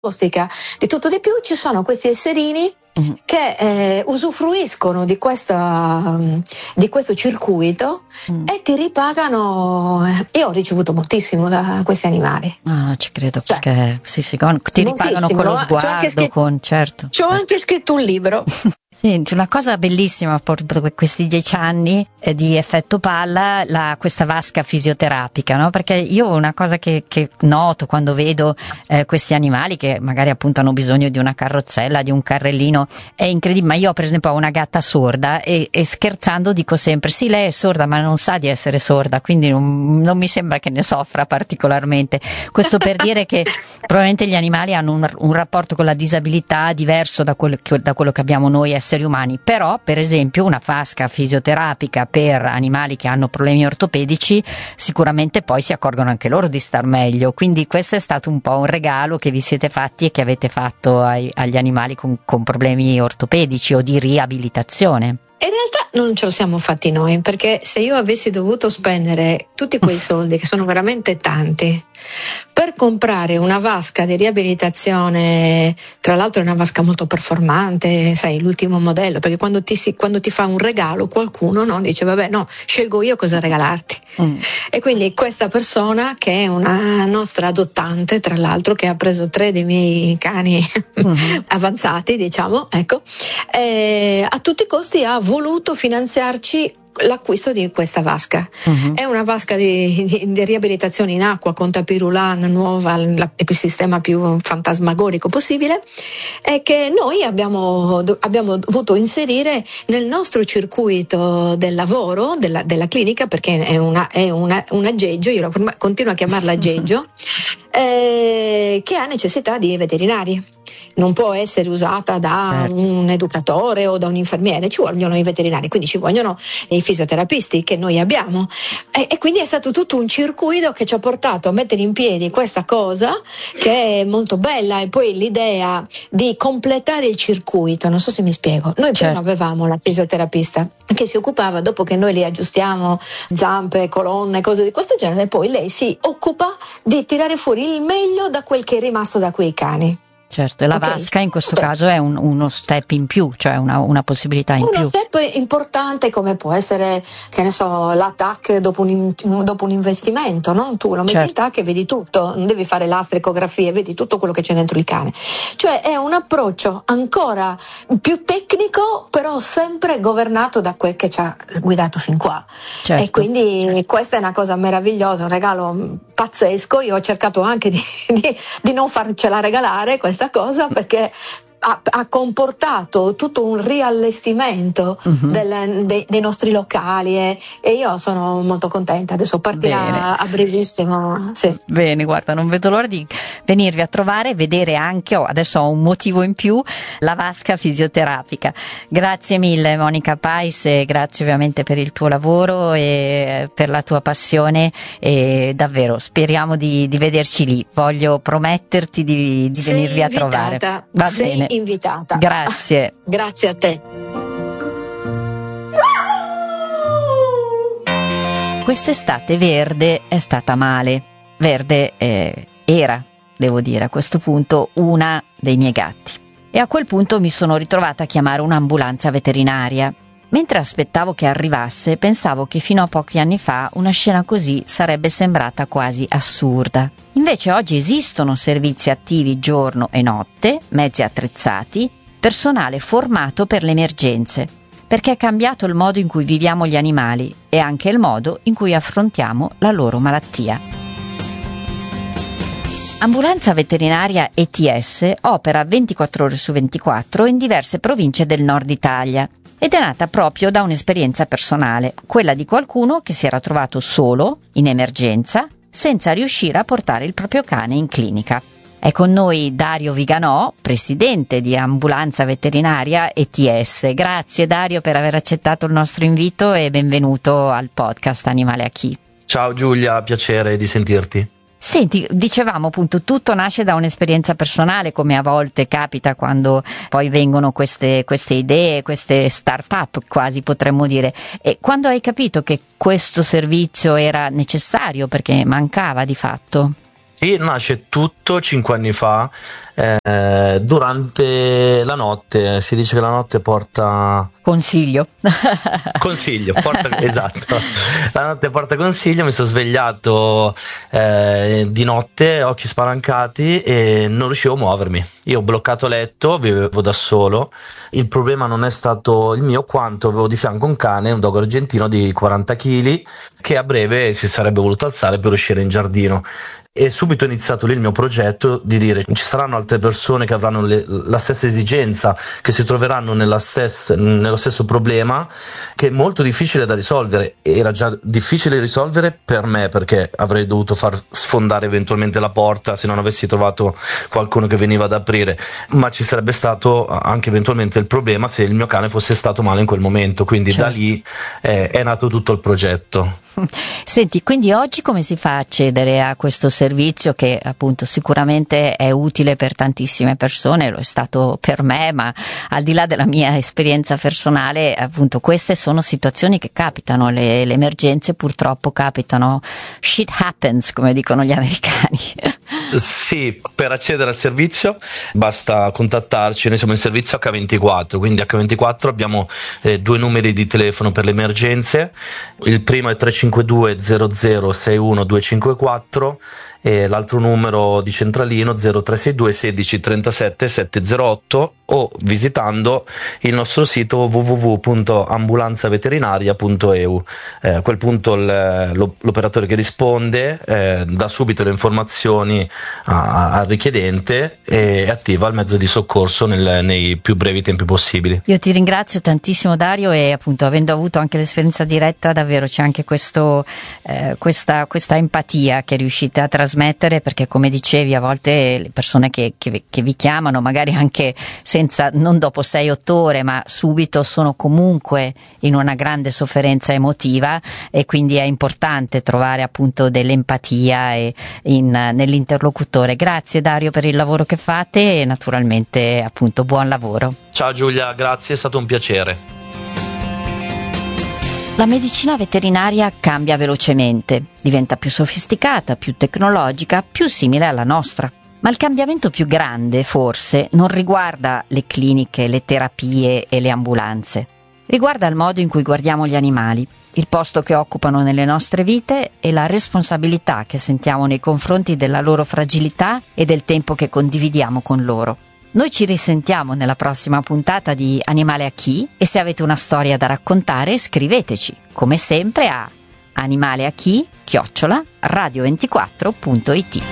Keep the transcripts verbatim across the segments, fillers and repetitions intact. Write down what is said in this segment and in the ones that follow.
Costica di tutto di più, ci sono questi esserini mm. che eh, usufruiscono di, questa, di questo circuito mm. e ti ripagano. Io ho ricevuto moltissimo da questi animali. No, no, ci credo, cioè, perché sì, sì, con, ti ripagano con lo sguardo, scritto, con certo. Ci ho anche scritto un libro. Senti, una cosa bellissima per questi dieci anni di Effetto Palla, la, questa vasca fisioterapica, no? Perché io una cosa che, che noto quando vedo eh, questi animali che magari appunto hanno bisogno di una carrozzella, di un carrellino, è incredibile. Ma io per esempio ho una gatta sorda e, e scherzando dico sempre sì, lei è sorda ma non sa di essere sorda, quindi non, non mi sembra che ne soffra particolarmente. Questo per dire che probabilmente gli animali hanno un, un rapporto con la disabilità diverso da quello che, da quello che abbiamo noi esseri umani, però per esempio una vasca fisioterapica per animali che hanno problemi ortopedici sicuramente poi si accorgono anche loro di star meglio, quindi questo è stato un po' un regalo che vi siete fatti e che avete fatto ai, agli animali con, con problemi ortopedici o di riabilitazione. In realtà non ce lo siamo fatti noi, perché se io avessi dovuto spendere tutti quei soldi, che sono veramente tanti, per comprare una vasca di riabilitazione, tra l'altro è una vasca molto performante, sai, l'ultimo modello, perché quando ti, si, quando ti fa un regalo qualcuno, no, dice vabbè no, scelgo io cosa regalarti. Mm. E quindi questa persona, che è una nostra adottante, tra l'altro, che ha preso tre dei miei cani mm-hmm. avanzati, diciamo, ecco, eh, a tutti i costi ha voluto finanziarci l'acquisto di questa vasca. Uh-huh. È una vasca di, di, di riabilitazione in acqua con tapirulan nuova, la, il sistema più fantasmagorico possibile, e che noi abbiamo, abbiamo dovuto inserire nel nostro circuito del lavoro della, della clinica, perché è, una, è una, un aggeggio, io continuo a chiamarla aggeggio, eh, che ha necessità di veterinari. Non può essere usata da certo. un educatore o da un infermiere, ci vogliono i veterinari, quindi ci vogliono i fisioterapisti che noi abbiamo, e, e quindi è stato tutto un circuito che ci ha portato a mettere in piedi questa cosa che è molto bella. E poi l'idea di completare il circuito, non so se mi spiego, noi certo. prima avevamo la fisioterapista che si occupava, dopo che noi li aggiustiamo zampe, colonne, cose di questo genere, poi lei si occupa di tirare fuori il meglio da quel che è rimasto da quei cani. Certo, e la okay. vasca in questo okay. caso è un, uno step in più, cioè una, una possibilità in uno più. Uno step importante, come può essere, che ne so, l'A T A C dopo un, dopo un investimento, no? Tu lo metti certo. in T A C e vedi tutto, non devi fare lastre, ecografie, vedi tutto quello che c'è dentro il cane. Cioè è un approccio ancora più tecnico, però sempre governato da quel che ci ha guidato fin qua. Certo. E quindi questa è una cosa meravigliosa, un regalo pazzesco. Io ho cercato anche di, di, di non farcela regalare questa cosa, perché ha, ha comportato tutto un riallestimento uh-huh. del, de, dei nostri locali, e, e io sono molto contenta. Adesso partirà Bene. a brevissimo. Sì. Bene, guarda, non vedo l'ora di venirvi a trovare e vedere anche, oh, adesso ho un motivo in più, la vasca fisioterapica. Grazie mille Monica Pais, e grazie ovviamente per il tuo lavoro e per la tua passione, e davvero speriamo di, di vederci lì. Voglio prometterti di, di venirvi invitata. a trovare. Va Sei bene. invitata. Grazie. Grazie a te. Quest'estate Verde è stata male. Verde eh, era, devo dire, a questo punto una dei miei gatti. E a quel punto mi sono ritrovata a chiamare un'ambulanza veterinaria. Mentre aspettavo che arrivasse, pensavo che fino a pochi anni fa una scena così sarebbe sembrata quasi assurda. Invece oggi esistono servizi attivi giorno e notte, mezzi attrezzati, personale formato per le emergenze, perché è cambiato il modo in cui viviamo gli animali e anche il modo in cui affrontiamo la loro malattia. Ambulanza Veterinaria E T S opera ventiquattro ore su ventiquattro in diverse province del nord Italia ed è nata proprio da un'esperienza personale, quella di qualcuno che si era trovato solo, in emergenza, senza riuscire a portare il proprio cane in clinica. È con noi Dario Viganò, presidente di Ambulanza Veterinaria E T S. Grazie Dario per aver accettato il nostro invito e benvenuto al podcast Animale a Chi. Ciao Giulia, piacere di sentirti. Senti, dicevamo appunto, tutto nasce da un'esperienza personale, come a volte capita quando poi vengono queste, queste idee, queste start-up quasi potremmo dire. E quando hai capito che questo servizio era necessario, perché mancava di fatto? Sì, nasce tutto cinque anni fa, eh, durante la notte. Si dice che la notte porta consiglio. Consiglio, porta, esatto. La notte porta consiglio. Mi sono svegliato eh, di notte, occhi spalancati, e non riuscivo a muovermi. Io ho bloccato letto, vivevo da solo. Il problema non è stato il mio, quanto avevo di fianco un cane, un dogo argentino di quaranta chili, che a breve si sarebbe voluto alzare per uscire in giardino. E subito è iniziato lì il mio progetto di dire: ci saranno altre persone che avranno le, la stessa esigenza, che si troveranno nella stessa, nello stesso problema, che è molto difficile da risolvere. Era già difficile risolvere per me, perché avrei dovuto far sfondare eventualmente la porta se non avessi trovato qualcuno che veniva ad aprire, ma ci sarebbe stato anche eventualmente il problema se il mio cane fosse stato male in quel momento. Quindi certo, da lì eh, è nato tutto il progetto. Senti, quindi oggi come si fa a accedere a questo servizio, che appunto sicuramente è utile per tantissime persone, lo è stato per me, ma al di là della mia esperienza personale, appunto queste sono situazioni che capitano, le, le emergenze purtroppo capitano, shit happens, come dicono gli americani. Sì, per accedere al servizio basta contattarci. Noi siamo in servizio acca ventiquattro, quindi acca ventiquattro abbiamo eh, due numeri di telefono per le emergenze. Il primo è tre cinque due zero zero sei uno due cinque quattro e l'altro numero di centralino zero tre sei due sedici trentasette sette zero otto, o visitando il nostro sito w w w punto ambulanza veterinaria punto e u. Eh, a quel punto l, l'operatore che risponde eh, dà subito le informazioni a, al richiedente e attiva il mezzo di soccorso nel, nei più brevi tempi possibili. Io ti ringrazio tantissimo, Dario, e appunto avendo avuto anche l'esperienza diretta, davvero c'è anche questo, eh, questa, questa empatia che riuscite a trasmettere, perché come dicevi a volte le persone che, che, che vi chiamano magari anche senza, non dopo sei otto ore, ma subito, sono comunque in una grande sofferenza emotiva, e quindi è importante trovare appunto dell'empatia e in, nell'interlocutore. Grazie Dario per il lavoro che fate e naturalmente appunto buon lavoro. Ciao Giulia, grazie, è stato un piacere. La medicina veterinaria cambia velocemente, diventa più sofisticata, più tecnologica, più simile alla nostra. Ma il cambiamento più grande, forse, non riguarda le cliniche, le terapie e le ambulanze. Riguarda il modo in cui guardiamo gli animali, il posto che occupano nelle nostre vite e la responsabilità che sentiamo nei confronti della loro fragilità e del tempo che condividiamo con loro. Noi ci risentiamo nella prossima puntata di Animale a chi, e se avete una storia da raccontare scriveteci, come sempre, a animaleachi chiocciola radio ventiquattro punto it.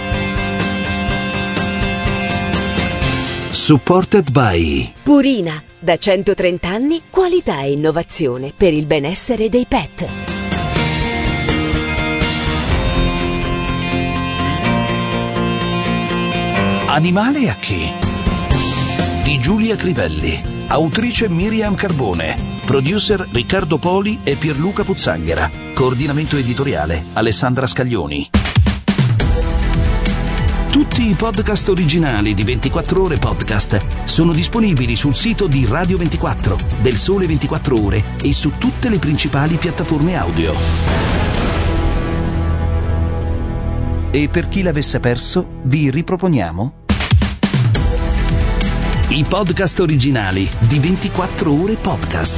Supported by Purina, da centotrenta anni qualità e innovazione per il benessere dei pet. Animale a chi? Di Giulia Crivelli, autrice Miriam Carbone, producer Riccardo Poli e Pierluca Puzzanghera, coordinamento editoriale Alessandra Scaglioni. Tutti i podcast originali di ventiquattro Ore Podcast sono disponibili sul sito di Radio ventiquattro, del Sole ventiquattro Ore e su tutte le principali piattaforme audio. E per chi l'avesse perso, vi riproponiamo i podcast originali di ventiquattro Ore Podcast.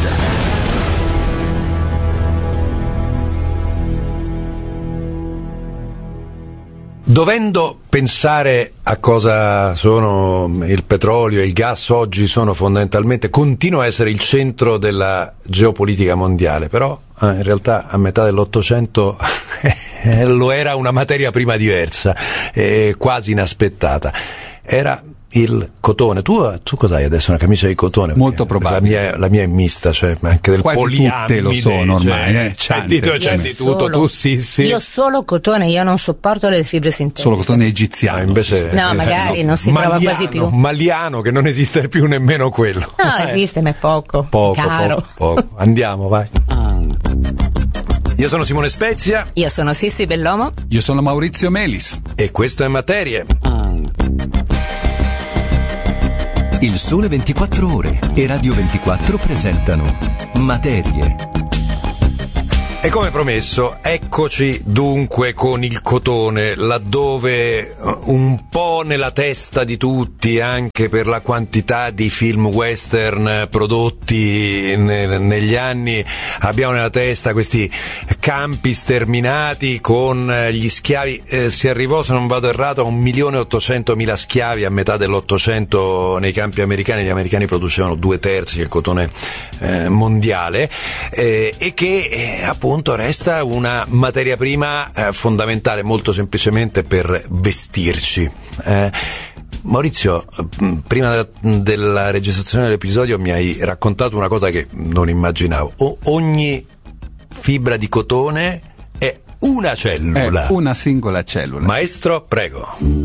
Dovendo pensare a cosa sono il petrolio e il gas oggi, sono fondamentalmente, continuano a essere il centro della geopolitica mondiale, però eh, in realtà a metà dell'Ottocento lo era una materia prima diversa, eh, quasi inaspettata. Era il cotone. Tu, tu cos'hai adesso? Una camicia di cotone? Molto probabile. La mia, la mia è mista, cioè anche del quasi poliamide. Tutte lo sono ormai. Cioè, eh, c'è di, c'è di tutto. Tu sì, sì. Io solo cotone, io non sopporto le fibre sintetiche. Solo cotone egiziano. Ah, invece, no, magari eh, non si Maliano, trova quasi più. Maliano, che non esiste più nemmeno quello. No, eh. esiste, ma è poco. Poco, caro. poco, poco. Andiamo, vai. Io sono Simone Spezia. Io sono Sissi Bellomo. Io sono Maurizio Melis. E questo è Materie. Il Sole ventiquattro Ore e Radio ventiquattro presentano Materie. E come promesso, eccoci dunque con il cotone, laddove un po' nella testa di tutti, anche per la quantità di film western prodotti ne- negli anni, abbiamo nella testa questi campi sterminati con gli schiavi. Eh, si arrivò, se non vado errato, a un milione e ottocentomila schiavi a metà dell'Ottocento nei campi americani. Gli americani producevano due terzi del cotone eh, mondiale, eh, e che eh, appunto resta una materia prima eh, fondamentale, molto semplicemente per vestirci. Eh, Maurizio, prima della, della registrazione dell'episodio mi hai raccontato una cosa che non immaginavo. O, ogni fibra di cotone è una cellula. È una singola cellula. Maestro, prego.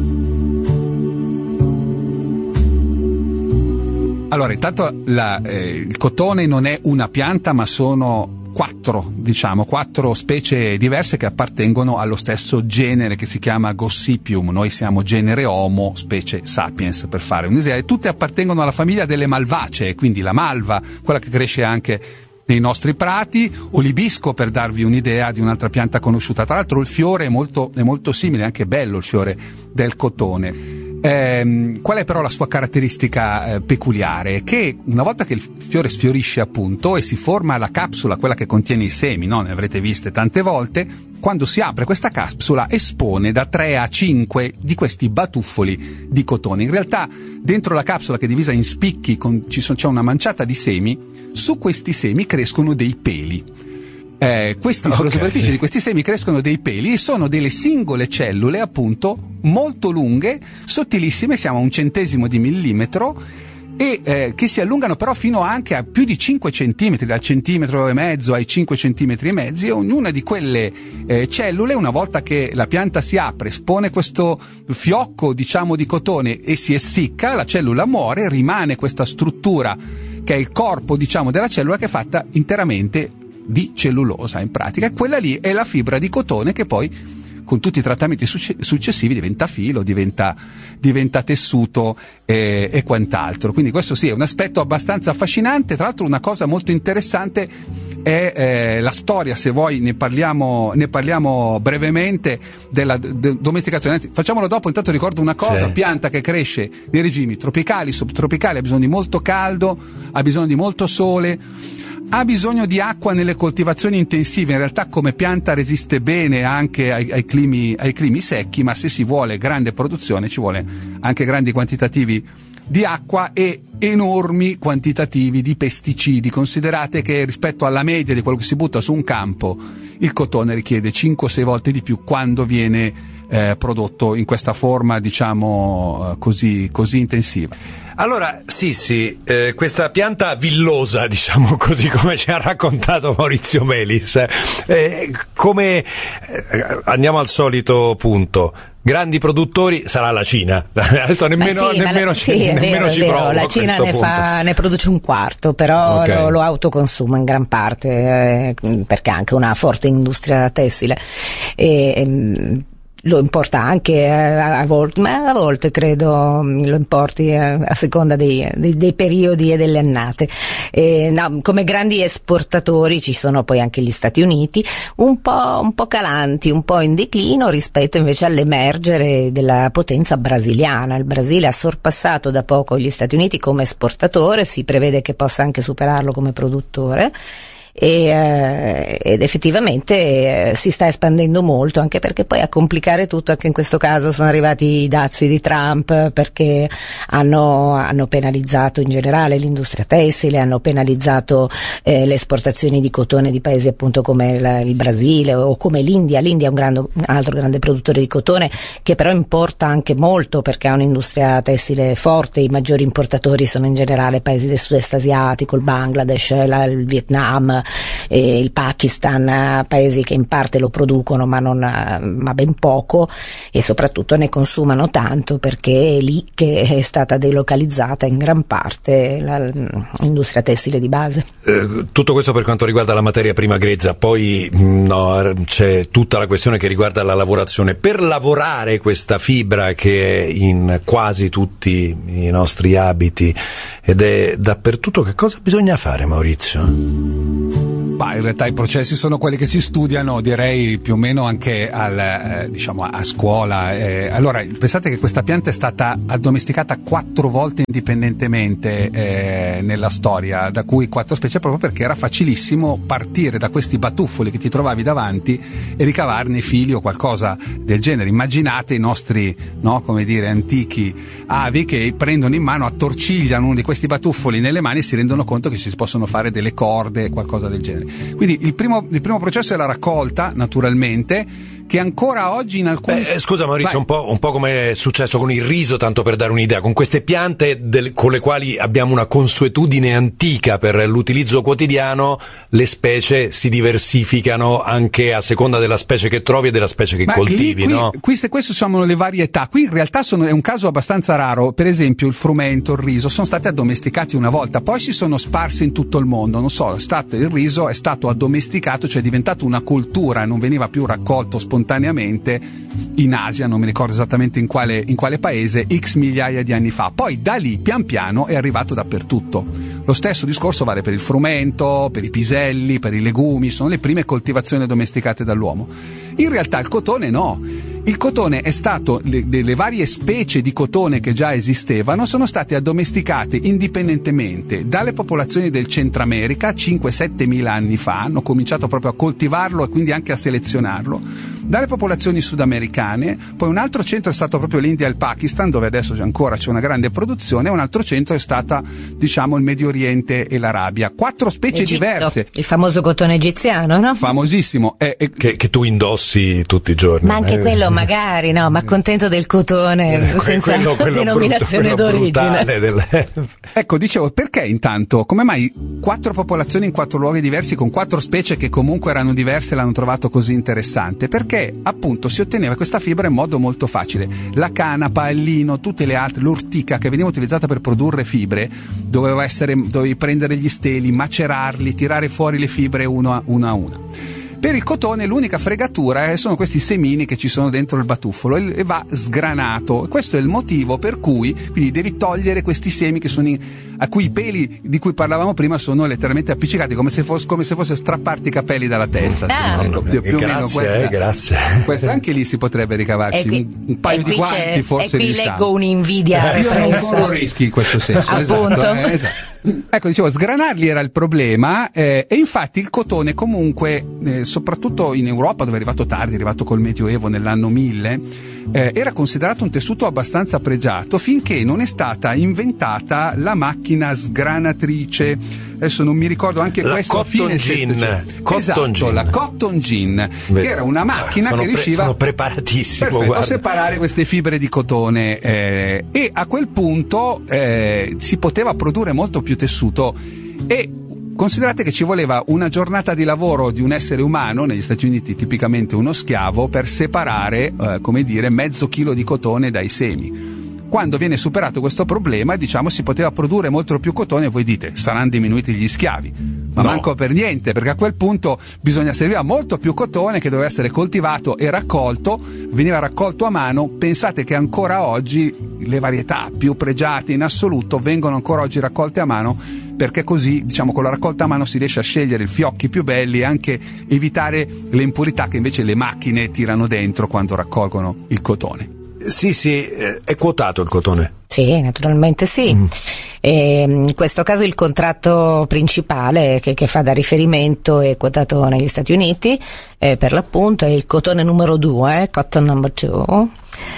Allora, intanto la, eh, il cotone non è una pianta, ma sono quattro, diciamo, quattro specie diverse che appartengono allo stesso genere che si chiama Gossypium. Noi siamo genere Homo, specie Sapiens, per fare un esempio. Tutte appartengono alla famiglia delle malvacee, quindi la malva, quella che cresce anche nei nostri prati, o l'ibisco, per darvi un'idea di un'altra pianta conosciuta. Tra l'altro il fiore è molto, è molto simile, è anche bello il fiore del cotone. Eh, qual è però la sua caratteristica eh, peculiare? Che una volta che il fiore sfiorisce, appunto, e si forma la capsula, quella che contiene i semi, no? Ne avrete viste tante volte, quando si apre questa capsula espone da tre a cinque di questi batuffoli di cotone. In realtà dentro la capsula, che è divisa in spicchi, con, ci sono, c'è una manciata di semi. Su questi semi crescono dei peli. Eh, questi, okay. Sulla superficie di questi semi crescono dei peli e sono delle singole cellule, appunto, molto lunghe, sottilissime, siamo a un centesimo di millimetro, e eh, che si allungano però fino anche a più di cinque centimetri, dal centimetro e mezzo ai cinque centimetri e mezzi, e ognuna di quelle eh, cellule, una volta che la pianta si apre, espone questo fiocco, diciamo, di cotone e si essicca, la cellula muore, rimane questa struttura che è il corpo, diciamo, della cellula, che è fatta interamente di cellulosa, in pratica, e quella lì è la fibra di cotone che poi, con tutti i trattamenti successivi, diventa filo, diventa, diventa tessuto e, e quant'altro. Quindi questo sì è un aspetto abbastanza affascinante. Tra l'altro una cosa molto interessante è eh, la storia, se vuoi ne parliamo, ne parliamo brevemente, della de- domesticazione. Anzi, facciamolo dopo. Intanto ricordo una cosa: sì. Pianta che cresce nei regimi tropicali, subtropicali, ha bisogno di molto caldo, ha bisogno di molto sole, ha bisogno di acqua nelle coltivazioni intensive. In realtà come pianta resiste bene anche ai, ai, climi, ai climi secchi, ma se si vuole grande produzione ci vuole anche grandi quantitativi di acqua e enormi quantitativi di pesticidi. Considerate che rispetto alla media di quello che si butta su un campo, il cotone richiede cinque o sei volte di più quando viene eh, prodotto in questa forma, diciamo, così, così intensiva. Allora, Sissi, eh, questa pianta villosa, diciamo così, come ci ha raccontato Maurizio Melis, eh, come eh, andiamo al solito punto. Grandi produttori sarà la Cina. Adesso nemmeno, sì, nemmeno la, ci, sì, nemmeno vero, ci vero. provo. La Cina ne, fa, ne produce un quarto, però okay. lo, lo autoconsuma in gran parte, eh, perché ha anche una forte industria tessile. E, e, lo importa anche a, a volte, ma a volte credo lo importi a, a seconda dei, dei, dei periodi e delle annate. E, no, come grandi esportatori ci sono poi anche gli Stati Uniti, un po', un po' calanti, un po' in declino rispetto invece all'emergere della potenza brasiliana. Il Brasile ha sorpassato da poco gli Stati Uniti come esportatore, si prevede che possa anche superarlo come produttore. E, eh, ed effettivamente eh, si sta espandendo molto, anche perché poi a complicare tutto anche in questo caso sono arrivati i dazi di Trump, perché hanno, hanno penalizzato in generale l'industria tessile, hanno penalizzato eh, le esportazioni di cotone di paesi appunto come la, il Brasile o come l'India. L'India è un, grande, un altro grande produttore di cotone, che però importa anche molto perché ha un'industria tessile forte. I maggiori importatori sono in generale paesi del sud-est asiatico, il Bangladesh, la, il Vietnam, e il Pakistan, paesi che in parte lo producono ma non ma ben poco, e soprattutto ne consumano tanto perché è lì che è stata delocalizzata in gran parte la, l'industria tessile di base. Eh, tutto questo per quanto riguarda la materia prima grezza. Poi no, c'è tutta la questione che riguarda la lavorazione. Per lavorare questa fibra che è in quasi tutti i nostri abiti ed è dappertutto, che cosa bisogna fare, Maurizio? Ma in realtà i processi sono quelli che si studiano, direi più o meno anche al, eh, diciamo a scuola. Eh, allora, pensate che questa pianta è stata addomesticata quattro volte indipendentemente eh, nella storia, da cui quattro specie, proprio perché era facilissimo partire da questi batuffoli che ti trovavi davanti e ricavarne fili o qualcosa del genere. Immaginate i nostri, no, come dire, antichi avi che prendono in mano, attorcigliano uno di questi batuffoli nelle mani e si rendono conto che si possono fare delle corde, qualcosa del genere. Quindi il primo, il primo processo è la raccolta, naturalmente, che ancora oggi in alcuni... Eh, scusa Maurizio, un po', un po' come è successo con il riso, tanto per dare un'idea, con queste piante del, con le quali abbiamo una consuetudine antica per l'utilizzo quotidiano, le specie si diversificano anche a seconda della specie che trovi e della specie che Ma coltivi, lì, qui, no? Queste, queste sono le varietà. Qui in realtà sono, è un caso abbastanza raro. Per esempio il frumento, il riso sono stati addomesticati una volta, poi si sono sparsi in tutto il mondo. Non so, è stato, il riso è stato addomesticato, cioè è diventato una cultura, non veniva più raccolto spontaneamente in Asia, non mi ricordo esattamente in quale, in quale paese, x migliaia di anni fa. Poi da lì pian piano è arrivato dappertutto. Lo stesso discorso vale per il frumento, per i piselli, per i legumi, sono le prime coltivazioni addomesticate dall'uomo. In realtà il cotone no. Il cotone è stato, le, le varie specie di cotone che già esistevano sono state addomesticate indipendentemente dalle popolazioni del Centro America cinque sette mila anni fa, hanno cominciato proprio a coltivarlo e quindi anche a selezionarlo, dalle popolazioni sudamericane, poi un altro centro è stato proprio l'India e il Pakistan, dove adesso c'è ancora c'è una grande produzione, e un altro centro è stata, diciamo, il Medio Oriente e l'Arabia. Quattro specie Egitto, diverse. Il famoso cotone egiziano, no? Famosissimo. Eh, eh, Che, che tu indossi tutti i giorni. Ma anche eh. quello magari, no, ma contento del cotone Eh, senza quello- quello denominazione brutto, quello d'origine. brutale del- Ecco, dicevo, perché intanto, come mai quattro popolazioni in quattro luoghi diversi con quattro specie che comunque erano diverse l'hanno trovato così interessante? Perché appunto si otteneva questa fibra in modo molto facile. La canapa, il lino, tutte le altre, l'ortica che veniva utilizzata per produrre fibre, doveva essere, dovevi prendere gli steli, macerarli, tirare fuori le fibre uno a una a una. Per il cotone l'unica fregatura sono questi semini che ci sono dentro il batuffolo e va sgranato. Questo è il motivo per cui quindi devi togliere questi semi che sono in, a cui i peli di cui parlavamo prima sono letteralmente appiccicati, come se fosse, come se fosse strapparti i capelli dalla testa. Ah. Ecco, più, più o meno Grazie, questa, eh, grazie. questa anche lì si potrebbe ricavarci E qui, un, un paio e di qui guanti, c'è- forse e qui riusciamo. leggo un'invidia Eh, io non repressa. corro rischi in questo senso. Appunto. Esatto, eh, esatto. Ecco, dicevo, sgranarli era il problema, eh, e infatti il cotone comunque, eh, soprattutto in Europa, dove è arrivato tardi, è arrivato col Medioevo nell'anno mille, eh, era considerato un tessuto abbastanza pregiato finché non è stata inventata la macchina sgranatrice. Adesso non mi ricordo anche La questo a cotton fine gin. Settecento. Cotton Esatto, gin. la cotton gin, Vedi. che era una macchina sono che pre- riusciva sono preparatissimo, perfetto, a guarda. separare queste fibre di cotone, eh, e a quel punto eh, si poteva produrre molto più tessuto. E considerate che ci voleva una giornata di lavoro di un essere umano, negli Stati Uniti tipicamente uno schiavo, per separare, eh, come dire, mezzo chilo di cotone dai semi. Quando viene superato questo problema, diciamo, si poteva produrre molto più cotone, e voi dite, saranno diminuiti gli schiavi. Ma No. manco per niente, perché a quel punto bisogna serviva molto più cotone che doveva essere coltivato e raccolto, veniva raccolto a mano. Pensate che ancora oggi le varietà più pregiate in assoluto vengono ancora oggi raccolte a mano, perché così, diciamo, con la raccolta a mano si riesce a scegliere i fiocchi più belli e anche evitare le impurità che invece le macchine tirano dentro quando raccolgono il cotone. Sì, sì, eh, è quotato il cotone. Sì, naturalmente sì. Mm. E, in questo caso il contratto principale che, che fa da riferimento è quotato negli Stati Uniti, eh, per l'appunto è il cotone numero due, cotton number two,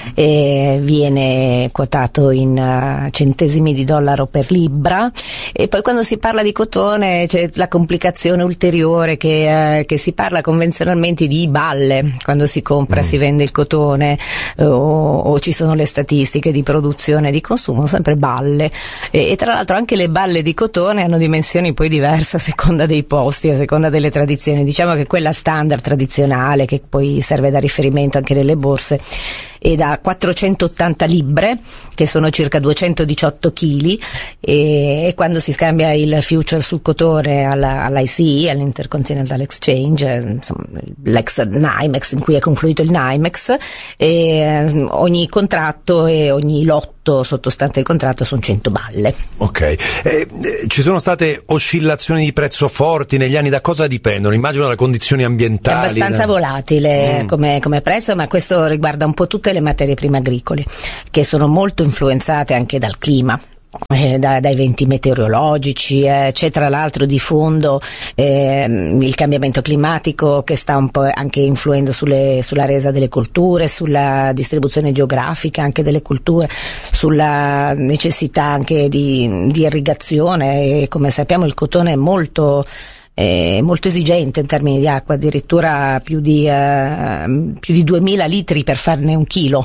e viene quotato in uh, centesimi di dollaro per libbra. E poi quando si parla di cotone c'è la complicazione ulteriore che, uh, che si parla convenzionalmente di balle quando si compra, mm. si vende il cotone, uh, o, o ci sono le statistiche di produzione e di consumo, sempre balle. E, e tra l'altro anche le balle di cotone hanno dimensioni poi diverse a seconda dei posti, a seconda delle tradizioni. Diciamo che quella standard tradizionale, che poi serve da riferimento anche nelle borse, è da quattrocentottanta libbre, che sono circa duecentodiciotto chili, e, e quando si scambia il future sul cotone alla, all'I C E, all'Intercontinental Exchange, eh, insomma, l'ex NYMEX, in cui è confluito il NYMEX, e, eh, ogni contratto e ogni lotto costo sottostante il contratto sono cento balle. Ok, eh, eh, ci sono state oscillazioni di prezzo forti negli anni, da cosa dipendono? Immagino dalle condizioni ambientali. È abbastanza da... volatile mm. come, come prezzo, ma questo riguarda un po' tutte le materie prime agricole, che sono molto influenzate anche dal clima. Eh, da, dai eventi meteorologici, eh, c'è tra l'altro di fondo eh, il cambiamento climatico che sta un po' anche influendo sulle, sulla resa delle colture, sulla distribuzione geografica anche delle colture, sulla necessità anche di, di irrigazione, e come sappiamo il cotone è molto è molto esigente in termini di acqua, addirittura più di eh, più di duemila litri per farne un chilo,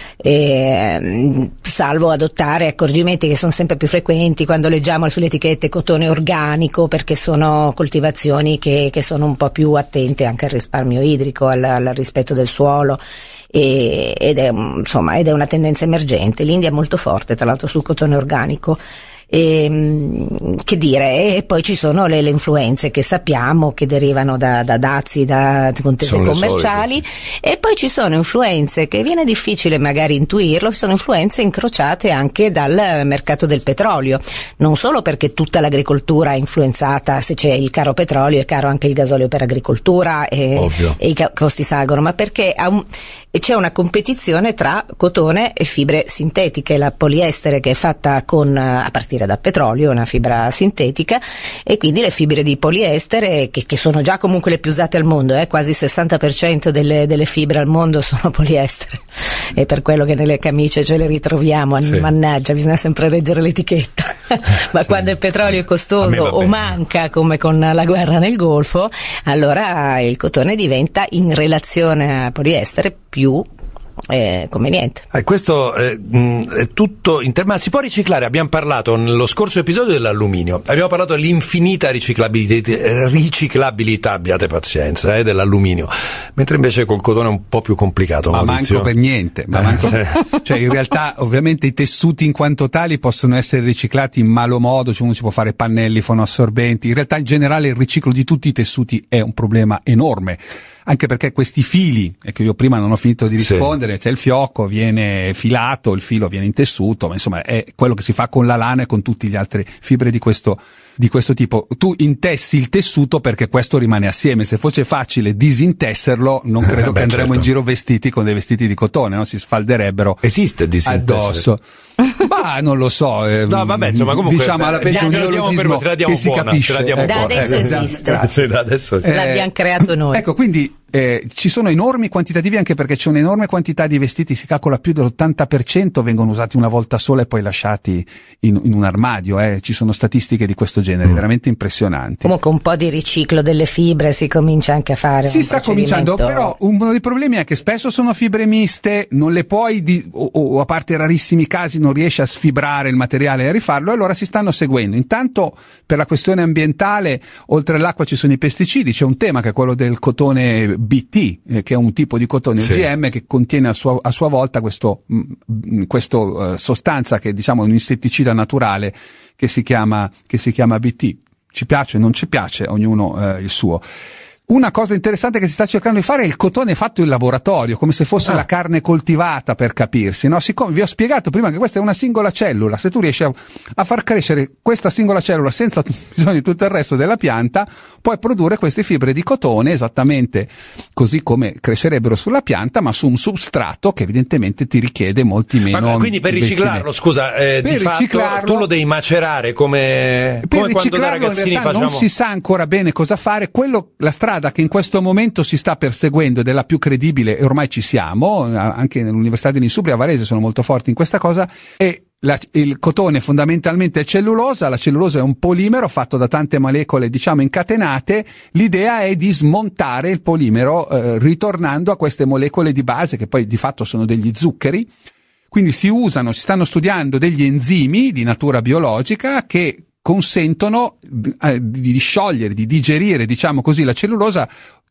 e, salvo adottare accorgimenti che sono sempre più frequenti quando leggiamo sulle etichette cotone organico, perché sono coltivazioni che, che sono un po' più attente anche al risparmio idrico, al, al rispetto del suolo, e, ed è insomma ed è una tendenza emergente. L'India è molto forte tra l'altro sul cotone organico. E, che dire, e poi ci sono le, le influenze che sappiamo che derivano da, da dazi, da contese commerciali, solite, sì. E poi ci sono influenze che viene difficile magari intuirlo, sono influenze incrociate anche dal mercato del petrolio, non solo perché tutta l'agricoltura è influenzata, se c'è il caro petrolio è caro anche il gasolio per agricoltura e, e i costi salgono, ma perché ha un, c'è una competizione tra cotone e fibre sintetiche, la poliestere che è fatta con a partire da petrolio, una fibra sintetica, e quindi le fibre di poliestere che, che sono già comunque le più usate al mondo, eh, quasi il sessanta per cento delle, delle fibre al mondo sono poliestere, è per quello che nelle camicie ce le ritroviamo, sì. Mannaggia, bisogna sempre leggere l'etichetta ma sì. Quando il petrolio è costoso o manca, come con la guerra nel Golfo, allora il cotone diventa in relazione a poliestere più è conveniente. Eh, questo eh, mh, è tutto in tema, si può riciclare? Abbiamo parlato nello scorso episodio dell'alluminio, abbiamo parlato dell'infinita riciclabilità, riciclabilità abbiate pazienza, eh, dell'alluminio, mentre invece col cotone è un po' più complicato. Ma Maurizio. manco per niente, ma manco, cioè in realtà ovviamente i tessuti in quanto tali possono essere riciclati in malo modo, cioè uno ci può fare pannelli, fonoassorbenti, in realtà in generale il riciclo di tutti i tessuti è un problema enorme. Anche perché questi fili, e che io prima non ho finito di rispondere, sì. C'è il fiocco, viene filato, il filo viene intessuto, ma insomma è quello che si fa con la lana e con tutte le altre fibre di questo, di questo tipo. Tu intessi il tessuto perché questo rimane assieme, se fosse facile disintesserlo non credo eh, beh, che andremo certo. in giro vestiti con dei vestiti di cotone, no? Si sfalderebbero esiste addosso. Ma non lo so, eh, no vabbè insomma comunque diciamo alla peggio un neologismo che si buona, capisce, eh, da adesso ecco, esiste, grazie, da adesso esiste. Eh, l'abbiamo creato noi. Ecco, quindi Eh, ci sono enormi quantitativi, anche perché c'è un'enorme quantità di vestiti, si calcola più dell'ottanta per cento vengono usati una volta sola e poi lasciati in, in un armadio, eh. Ci sono statistiche di questo genere, mm. veramente impressionanti. Comunque un po' di riciclo delle fibre si comincia anche a fare. Si sta cominciando, però uno dei problemi è che spesso sono fibre miste, non le puoi, di, o, o a parte rarissimi casi non riesci a sfibrare il materiale e a rifarlo, e allora si stanno seguendo. Intanto per la questione ambientale, oltre all'acqua ci sono i pesticidi, c'è un tema che è quello del cotone B T, eh, che è un tipo di cotone sì. O G M che contiene a sua, a sua volta questo, mh, questo uh, sostanza che diciamo è un insetticida naturale che si chiama, che si chiama B T. Ci piace, non ci piace, ognuno uh, il suo. Una cosa interessante che si sta cercando di fare è il cotone fatto in laboratorio, come se fosse ah. la carne coltivata, per capirsi, no? Siccome vi ho spiegato prima che questa è una singola cellula, se tu riesci a, a far crescere questa singola cellula senza bisogno di tutto il resto della pianta, puoi produrre queste fibre di cotone esattamente così come crescerebbero sulla pianta, ma su un substrato che evidentemente ti richiede molti meno. Ma quindi per riciclarlo, scusa, eh, per di fatto tu lo devi macerare come, per come quando da ragazzini in facciamo. Non si sa ancora bene cosa fare, quello, la strada che in questo momento si sta perseguendo ed è la più credibile, e ormai ci siamo, anche nell'Università dell'Insubria a Varese sono molto forti in questa cosa, è la, il cotone fondamentalmente è cellulosa, la cellulosa è un polimero fatto da tante molecole diciamo incatenate, l'idea è di smontare il polimero eh, ritornando a queste molecole di base che poi di fatto sono degli zuccheri, quindi si usano, si stanno studiando degli enzimi di natura biologica che consentono eh, di sciogliere, di digerire, diciamo così, la cellulosa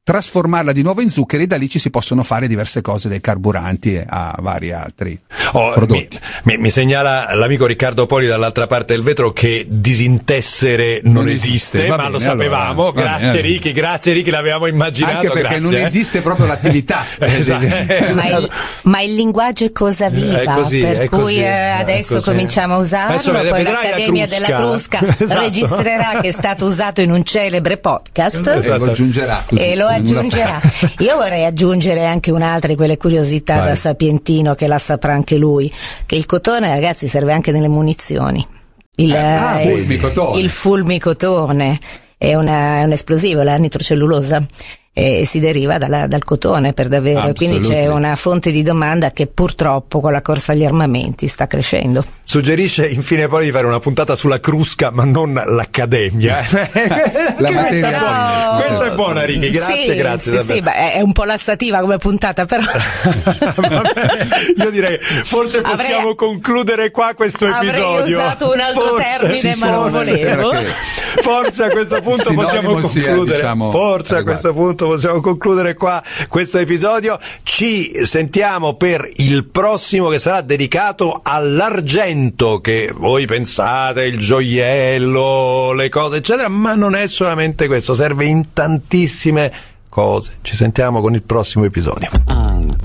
trasformarla di nuovo in zuccheri, e da lì ci si possono fare diverse cose, dai carburanti a vari altri oh, prodotti. Mi, mi, mi segnala l'amico Riccardo Poli dall'altra parte del vetro che disintessere non, non esiste, esiste ma bene, lo sapevamo. Allora, grazie bene, Ricky, grazie Ricky, l'avevamo immaginato. Anche perché grazie, non eh. esiste proprio l'attività. Esatto. ma, il, ma il linguaggio è cosa viva, è così, per è cui così, eh, adesso così. cominciamo a usarlo. Adesso poi l'Accademia la della Crusca esatto. registrerà che è stato usato in un celebre podcast esatto. e lo aggiungerà. Così, e lo aggiungerà. Io vorrei aggiungere anche un'altra di quelle curiosità Vai. da sapientino che la saprà anche lui, che il cotone, ragazzi, serve anche nelle munizioni. Il, eh, ah, eh, fulmicotone. il fulmicotone è, una, è un esplosivo, la nitrocellulosa, e si deriva dalla, dal cotone per davvero, quindi c'è una fonte di domanda che purtroppo con la corsa agli armamenti sta crescendo. Suggerisce infine poi di fare una puntata sulla Crusca, ma non l'Accademia. La questa, è buona, no. questa è buona, Ricky, grazie, sì, grazie. Sì, sì, beh, è un po' lassativa come puntata, però. Io direi, forse possiamo avrei, concludere qua questo episodio. Avrei usato un altro forse, termine, sì, ma non volevo. Forse a questo punto possiamo concludere. Sia, diciamo, forse a questo punto possiamo concludere qua questo episodio. Ci sentiamo per il prossimo, che sarà dedicato all'argento, che voi pensate il gioiello, le cose eccetera, ma non è solamente questo, serve in tantissime cose. Ci sentiamo con il prossimo episodio.